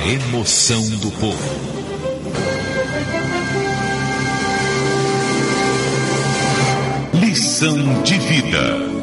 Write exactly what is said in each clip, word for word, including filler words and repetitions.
A emoção do povo. Lição de vida.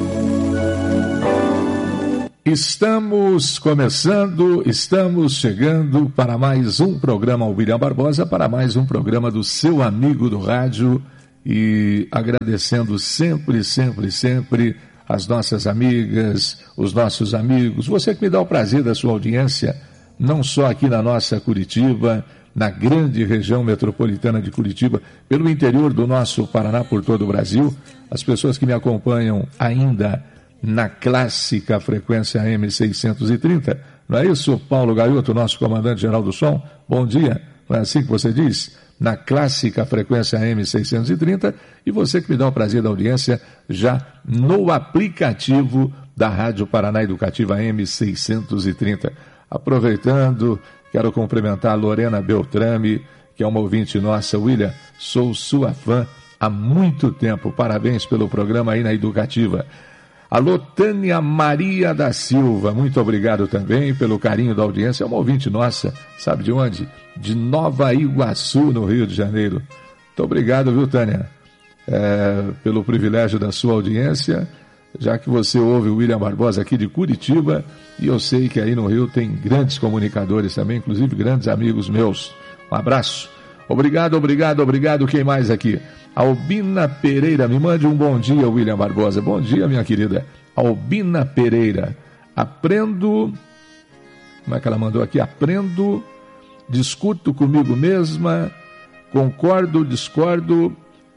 Estamos começando, estamos chegando para mais um programa William Barbosa, para mais um programa do seu amigo do rádio, e agradecendo sempre, sempre, sempre as nossas amigas, os nossos amigos, você que me dá o prazer da sua audiência, não só aqui na nossa Curitiba, na grande região metropolitana de Curitiba, pelo interior do nosso Paraná, por todo o Brasil, as pessoas que me acompanham ainda na clássica frequência A M seiscentos e trinta, não é isso, Paulo Gaioto, nosso comandante-geral do som? Bom dia, não é assim que você diz? Na clássica frequência A M seiscentos e trinta, e você que me dá o prazer da audiência já no aplicativo da Rádio Paraná Educativa A M seiscentos e trinta. Aproveitando, quero cumprimentar a Lorena Beltrame, que é uma ouvinte nossa. William, sou sua fã há muito tempo, parabéns pelo programa aí na Educativa. Alô, Tânia Maria da Silva, muito obrigado também pelo carinho da audiência, é uma ouvinte nossa, sabe de onde? De Nova Iguaçu, no Rio de Janeiro. Muito obrigado, viu, Tânia, é, pelo privilégio da sua audiência, já que você ouve o William Barbosa aqui de Curitiba, e eu sei que aí no Rio tem grandes comunicadores também, inclusive grandes amigos meus. Um abraço. Obrigado, obrigado, obrigado. Quem mais aqui? Albina Pereira, me mande um bom dia, William Barbosa. Bom dia, minha querida. Albina Pereira. Aprendo... Como é que ela mandou aqui? Aprendo, discuto comigo mesma, concordo, discordo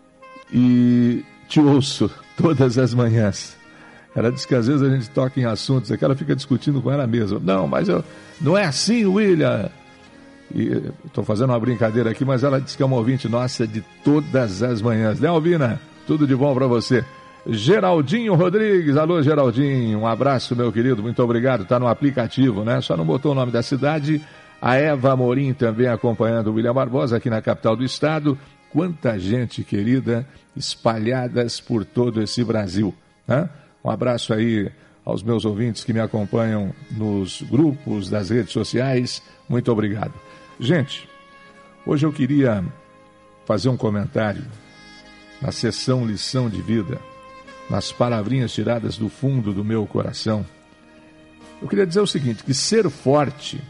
e te ouço todas as manhãs. Ela diz que às vezes a gente toca em assuntos aqui, ela fica discutindo com ela mesma. Não, mas eu... não é assim, William. Estou fazendo uma brincadeira aqui, mas ela diz que é uma ouvinte nossa de todas as manhãs. Né, Albina? Tudo de bom para você. Geraldinho Rodrigues, alô Geraldinho, um abraço, meu querido, muito obrigado. Está no aplicativo, né? Só não botou o nome da cidade. A Eva Amorim também acompanhando o William Barbosa aqui na capital do estado. Quanta gente querida espalhadas por todo esse Brasil, né? Um abraço aí aos meus ouvintes que me acompanham nos grupos das redes sociais. Muito obrigado. Gente, hoje eu queria fazer um comentário na sessão Lição de Vida, nas palavrinhas tiradas do fundo do meu coração. Eu queria dizer o seguinte, que ser forte,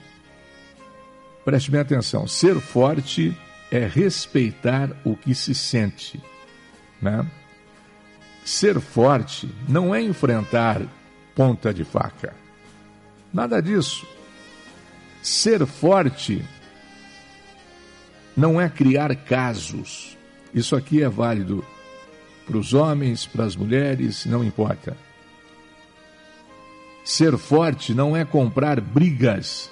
preste bem atenção, ser forte é respeitar o que se sente, né? Ser forte não é enfrentar ponta de faca. Nada disso. Ser forte não é criar casos. Isso aqui é válido para os homens, para as mulheres, não importa. Ser forte não é comprar brigas.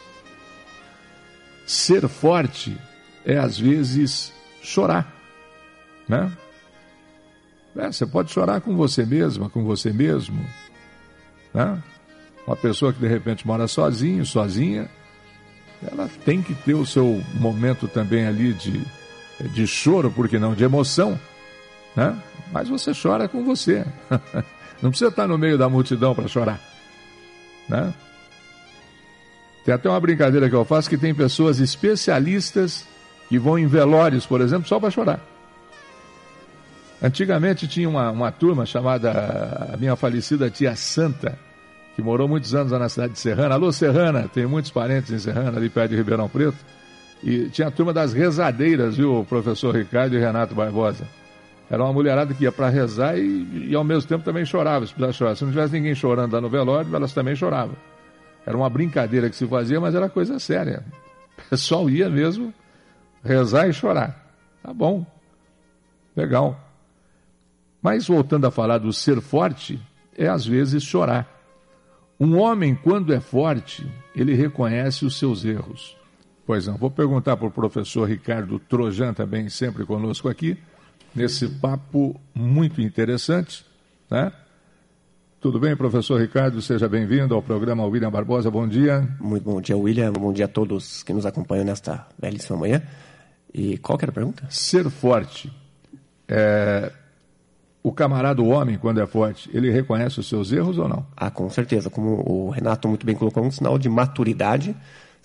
Ser forte é, às vezes, chorar, né? É, você pode chorar com você mesma, com você mesmo, né? Uma pessoa que de repente mora sozinho, sozinha, ela tem que ter o seu momento também ali de, de choro, por que não, de emoção, né? Mas você chora com você. Não precisa estar no meio da multidão para chorar, né? Tem até uma brincadeira que eu faço, que tem pessoas especialistas que vão em velórios, por exemplo, só para chorar. Antigamente tinha uma, uma turma chamada a minha falecida tia Santa, que morou muitos anos lá na cidade de Serrana. Alô, Serrana, tenho muitos parentes em Serrana, ali perto de Ribeirão Preto. E tinha a turma das rezadeiras, viu, professor Ricardo e Renato Barbosa. Era uma mulherada que ia para rezar e, e ao mesmo tempo também chorava, se precisasse chorar. Se não tivesse ninguém chorando lá no velório, elas também choravam. Era uma brincadeira que se fazia, mas era coisa séria. O pessoal ia mesmo rezar e chorar. Tá bom, legal. Mas voltando a falar do ser forte, é às vezes chorar. Um homem, quando é forte, ele reconhece os seus erros. Pois não, vou perguntar para o professor Ricardo Trojan, também sempre conosco aqui, nesse papo muito interessante, né? Tudo bem, professor Ricardo? Seja bem-vindo ao programa William Barbosa, bom dia. Muito bom dia, William, bom dia a todos que nos acompanham nesta belíssima manhã. E qual que era a pergunta? Ser forte. É... O camarada, o homem, quando é forte, ele reconhece os seus erros ou não? Ah, com certeza. Como o Renato muito bem colocou, um sinal de maturidade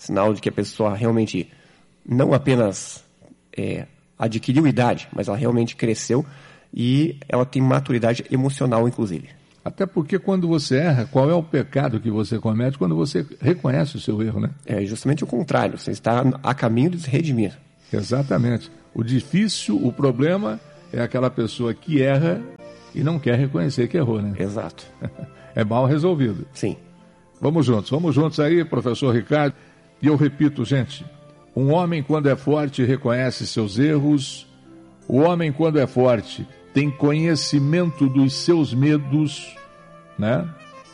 sinal de que a pessoa realmente não apenas é, adquiriu idade, mas ela realmente cresceu e ela tem maturidade emocional, inclusive. Até porque quando você erra, qual é o pecado que você comete quando você reconhece o seu erro, né? É justamente o contrário, você está a caminho de se redimir. Exatamente. O difícil, o problema é aquela pessoa que erra e não quer reconhecer que errou, né? Exato. É mal resolvido. Sim. Vamos juntos, vamos juntos aí, professor Ricardo. E eu repito, gente, um homem quando é forte reconhece seus erros, o homem quando é forte tem conhecimento dos seus medos, né?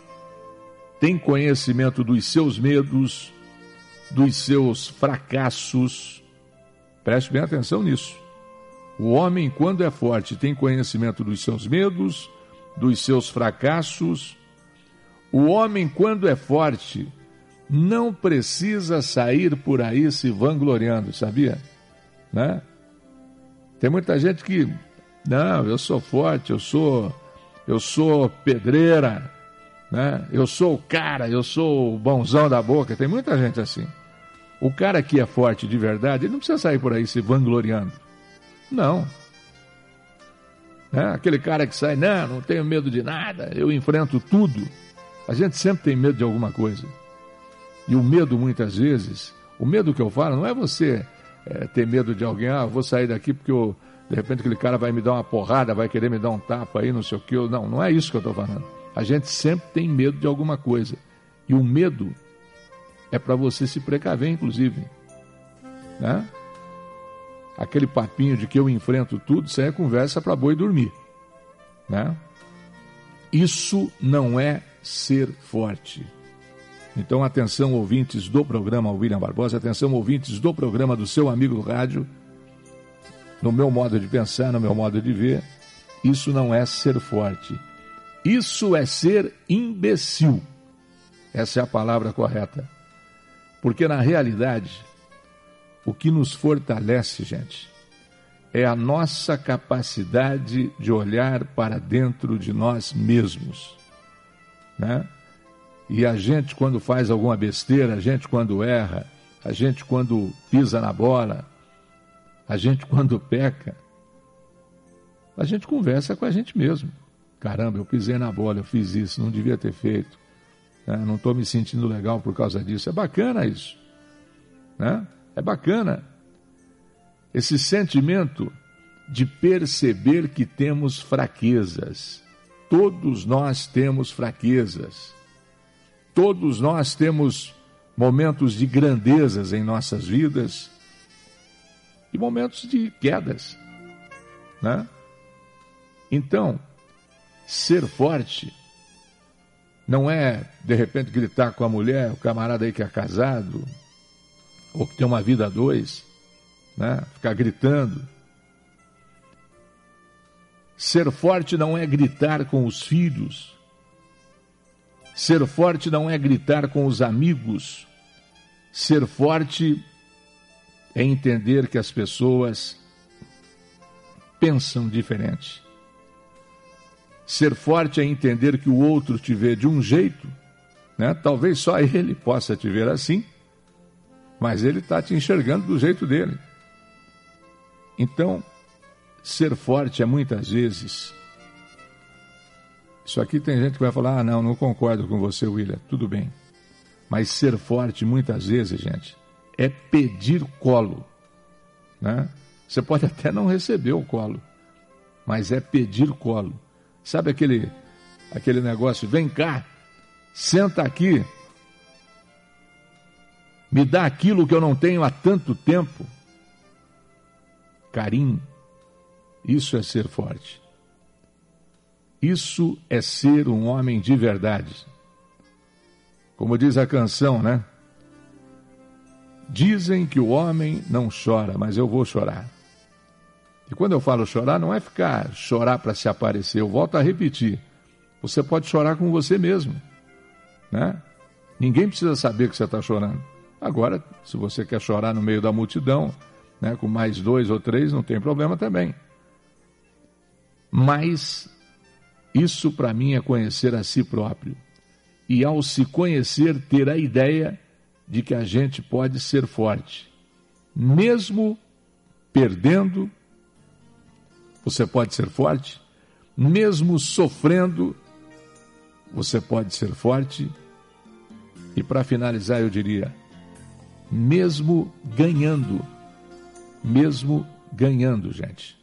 Tem conhecimento dos seus medos, dos seus fracassos. Preste bem atenção nisso. O homem, quando é forte, tem conhecimento dos seus medos, dos seus fracassos. O homem, quando é forte, não precisa sair por aí se vangloriando, sabia? Né? Tem muita gente que, não, eu sou forte, eu sou, eu sou pedreira, né? Eu sou o cara, eu sou o bonzão da boca. Tem muita gente assim. O cara que é forte de verdade, ele não precisa sair por aí se vangloriando. Não. Né? Aquele cara que sai, não, não tenho medo de nada, eu enfrento tudo. A gente sempre tem medo de alguma coisa. E o medo, muitas vezes, o medo que eu falo não é você é, ter medo de alguém, ah, eu vou sair daqui porque eu, de repente aquele cara vai me dar uma porrada, vai querer me dar um tapa aí, não sei o que. Eu, não, não é isso que eu estou falando. A gente sempre tem medo de alguma coisa. E o medo é para você se precaver, inclusive. Né? Aquele papinho de que eu enfrento tudo, isso aí é conversa para boi dormir. Né? Isso não é ser forte. Então, atenção, ouvintes do programa William Barbosa, atenção, ouvintes do programa do seu amigo do rádio, no meu modo de pensar, no meu modo de ver, isso não é ser forte. Isso é ser imbecil. Essa é a palavra correta. Porque, na realidade, o que nos fortalece, gente, é a nossa capacidade de olhar para dentro de nós mesmos, né? E a gente, quando faz alguma besteira, a gente, quando erra, a gente, quando pisa na bola, a gente, quando peca, a gente conversa com a gente mesmo. Caramba, eu pisei na bola, eu fiz isso, não devia ter feito. Né? Não estou me sentindo legal por causa disso. É bacana isso. Né? É bacana. Esse sentimento de perceber que temos fraquezas. Todos nós temos fraquezas. Todos nós temos momentos de grandezas em nossas vidas e momentos de quedas, né? Então, ser forte não é, de repente, gritar com a mulher, o camarada aí que é casado, ou que tem uma vida a dois, né? Ficar gritando. Ser forte não é gritar com os filhos. Ser forte não é gritar com os amigos. Ser forte é entender que as pessoas pensam diferente. Ser forte é entender que o outro te vê de um jeito, né? Talvez só ele possa te ver assim, mas ele está te enxergando do jeito dele. Então, ser forte é muitas vezes... Isso aqui tem gente que vai falar, ah, não, não concordo com você, William. Tudo bem. Mas ser forte, muitas vezes, gente, é pedir colo. Né? Você pode até não receber o colo, mas é pedir colo. Sabe aquele, aquele negócio, vem cá, senta aqui, me dá aquilo que eu não tenho há tanto tempo. Carinho, isso é ser forte. Isso é ser um homem de verdade. Como diz a canção, né? Dizem que o homem não chora, mas eu vou chorar. E quando eu falo chorar, não é ficar chorar para se aparecer. Eu volto a repetir. Você pode chorar com você mesmo, né? Ninguém precisa saber que você está chorando. Agora, se você quer chorar no meio da multidão, né, com mais dois ou três, não tem problema também. Mas isso para mim é conhecer a si próprio. E ao se conhecer, ter a ideia de que a gente pode ser forte. Mesmo perdendo, você pode ser forte. Mesmo sofrendo, você pode ser forte. E para finalizar, eu diria, mesmo ganhando, mesmo ganhando, gente,